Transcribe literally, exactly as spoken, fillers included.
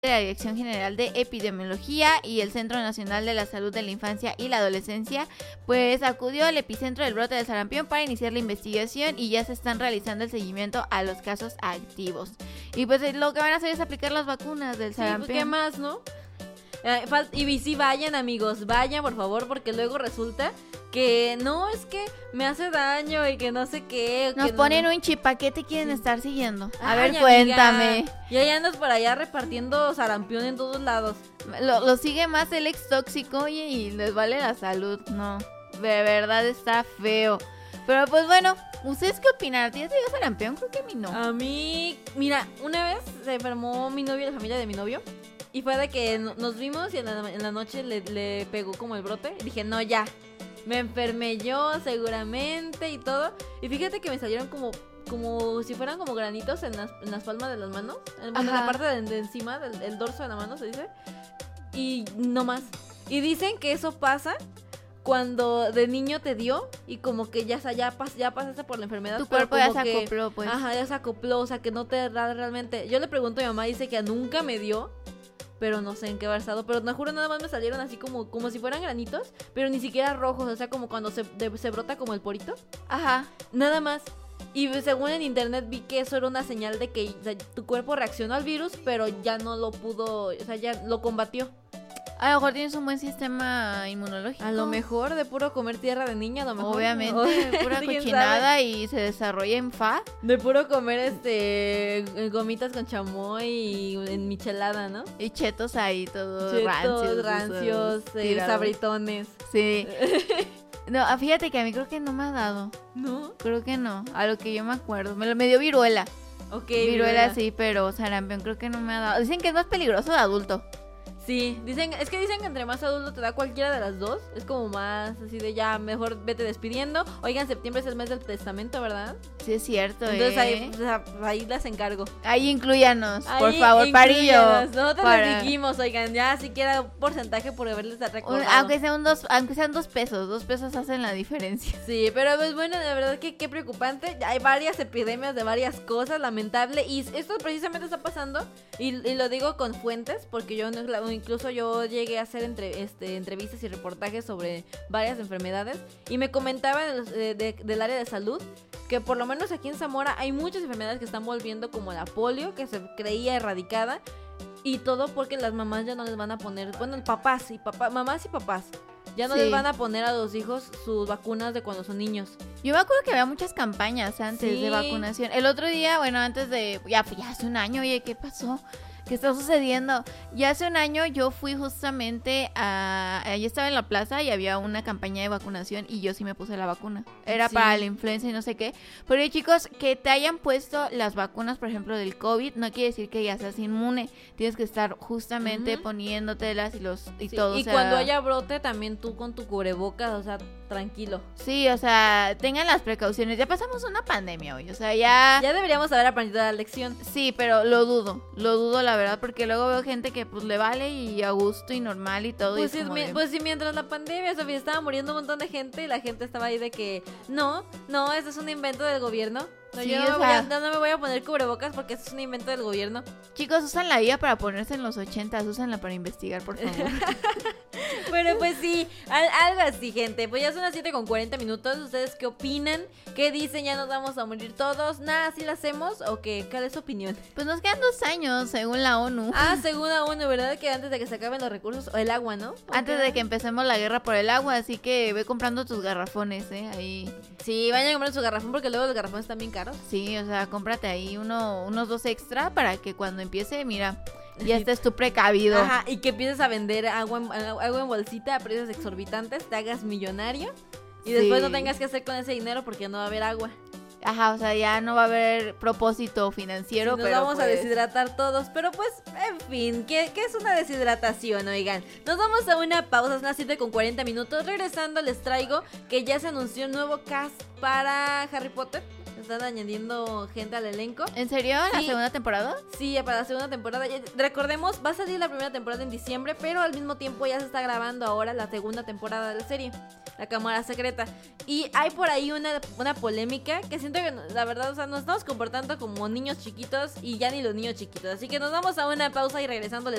de la Dirección General de Epidemiología y el Centro Nacional de la Salud de la Infancia y la Adolescencia, pues acudió al epicentro del brote de sarampión para iniciar la investigación y ya se están realizando el seguimiento a los casos activos. Y pues lo que van a hacer es aplicar las vacunas del sarampión. Sí, pues, ¿qué más, no? Eh, fal- y sí, vayan, amigos, vayan, por favor, porque luego resulta que no, es que me hace daño y que no sé qué. Nos que ponen no... un chip, ¿para qué te quieren Sí. estar siguiendo? A Ay, ver, amiga, cuéntame. Y ahí andas por allá repartiendo sarampión en todos lados. Lo, lo sigue más el ex tóxico, oye, y les vale la salud. No, de verdad está feo. Pero pues bueno, ¿ustedes qué opinan? ¿Tienes dio sarampión? Creo que a mí no. A mí, mira, una vez se enfermó mi novio y la familia de mi novio. Y fue de que no- nos vimos y en la, en la noche le, le pegó como el brote. Y dije, no, ya, me enfermé yo seguramente y todo. Y fíjate que me salieron como, como si fueran como granitos en las, en las palmas de las manos. En, bueno, en la Ajá. parte de, de encima, del el dorso de la mano se dice. Y no más. Y dicen que eso pasa cuando de niño te dio y como que ya, sa- ya, pas- ya pasaste por la enfermedad. Tu pero cuerpo ya como se que- acopló, pues. Ajá, ya se acopló, o sea que no te da realmente. Yo le pregunto a mi mamá, dice que nunca me dio, pero no sé en qué haber estado. Pero te juro, nada más me salieron así como, como si fueran granitos, pero ni siquiera rojos, o sea, como cuando se, de- se brota como el porito. Ajá. Nada más. Y según en internet vi que eso era una señal de que o sea, tu cuerpo reaccionó al virus, pero ya no lo pudo, o sea, ya lo combatió. A lo mejor tienes un buen sistema inmunológico. A lo mejor de puro comer tierra de niña, a lo mejor. Obviamente, pura ¿Quién cochinada y se desarrolla en fa. De puro comer este gomitas con chamoy y en michelada, ¿no? Y chetos ahí, todos Chetos, rancios. rancios, esos eh, tirados. sabritones. Sí. No, ah, fíjate que a mí creo que no me ha dado. ¿No? Creo que no. A lo que yo me acuerdo. Me, lo- me dio viruela. Ok, Viruela sí, pero sarampión creo que no me ha dado. Dicen que es más peligroso de adulto. Sí, dicen, es que dicen que entre más adulto te da cualquiera de las dos. Es como más así de ya, mejor vete despidiendo. Oigan, septiembre es el mes del testamento, ¿verdad? Sí, es cierto, Entonces ¿eh? ahí, o sea, ahí las encargo. Ahí incluyanos, por Ahí favor, Parillo. incluyenos. Nosotros para- les dijimos, oigan, ya siquiera un porcentaje por haberles Un- recordado. aunque sean un dos, aunque sean dos pesos, dos pesos hacen la diferencia. Sí, pero pues bueno, la verdad que qué preocupante. Ya hay varias epidemias de varias cosas, lamentable. Y esto precisamente está pasando, y, y lo digo con fuentes, porque yo no- incluso yo llegué a hacer entre, este, entrevistas y reportajes sobre varias enfermedades. Y me comentaban de- de- del área de salud que por lo menos aquí en Zamora hay muchas enfermedades que están volviendo, como la polio, que se creía erradicada. Y todo porque las mamás ya no les van a poner, bueno, papás y papá, mamás y papás, ya no Sí. les van a poner a los hijos sus vacunas de cuando son niños. Yo me acuerdo que había muchas campañas antes Sí. de vacunación. El otro día, bueno, antes de, ya, ya hace un año, oye, ¿qué pasó? ¿Qué está sucediendo? Ya hace un año yo fui justamente a... Allí estaba en la plaza y había una campaña de vacunación y yo sí me puse la vacuna. Era Sí. para la influenza y no sé qué. Pero chicos, que te hayan puesto las vacunas, por ejemplo, del COVID, no quiere decir que ya seas inmune. Tienes que estar justamente Ujú. poniéndotelas y los y Sí, todo. y o sea, cuando haya brote, también tú con tu cubrebocas, o sea, tranquilo. Sí, o sea, tengan las precauciones. Ya pasamos una pandemia hoy, o sea, ya... Ya deberíamos haber aprendido la lección. Sí, pero lo dudo, lo dudo la verdad, porque luego veo gente que pues le vale y a gusto y normal y todo. y Pues, es sí, como mi- de- pues sí, mientras la pandemia, Sofía, estaba muriendo un montón de gente y la gente estaba ahí de que, no, no, eso es un invento del gobierno. No, Sí, yo o no, me voy sea- a- no, no me voy a poner cubrebocas porque eso es un invento del gobierno. Chicos, usan la vida para ponerse en los ochentas, úsenla para investigar, por favor. Pero pues sí, al- algo así, gente. Pues ya son las siete con cuarenta minutos. ¿Ustedes qué opinan? ¿Qué dicen? ¿Ya nos vamos a morir todos? ¿Nada, así lo hacemos? ¿O qué? ¿Cuál es su opinión? Pues nos quedan dos años, según la ONU. Ah, según a uno, ¿verdad? Que antes de que se acaben los recursos, o el agua, ¿no? Antes de que empecemos la guerra por el agua, así que ve comprando tus garrafones, ¿eh? Ahí. Sí, vayan a comprar su garrafón porque luego los garrafones están bien caros. Sí, o sea, cómprate ahí uno, unos dos extra para que cuando empiece, mira, ya estés tú precavido. Ajá, y que empieces a vender agua en, agua en bolsita a precios exorbitantes, te hagas millonario y después Sí. no tengas que hacer con ese dinero porque no va a haber agua. Ajá, o sea, ya no va a haber propósito financiero, Sí, nos pero vamos a pues, deshidratar todos, pero pues, en fin, ¿qué, qué es una deshidratación, oigan? Nos vamos a una pausa, es las siete con cuarenta minutos. Regresando les traigo que ya se anunció un nuevo cast para Harry Potter. están añadiendo gente al elenco. ¿En serio? ¿La Sí. segunda temporada? Sí, para la segunda temporada. Ya- Recordemos, va a salir la primera temporada en diciembre, pero al mismo tiempo ya se está grabando ahora la segunda temporada de la serie, La Cámara Secreta. Y hay por ahí una, una polémica que siento que, la verdad, o sea, nos estamos comportando como niños chiquitos y ya ni los niños chiquitos. Así que nos vamos a una pausa y regresando les